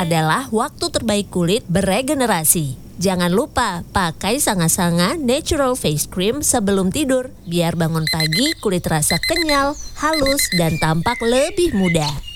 adalah waktu terbaik kulit beregenerasi. Jangan lupa pakai Sanga-Sanga Natural Face Cream sebelum tidur, biar bangun pagi kulit terasa kenyal, halus, dan tampak lebih muda.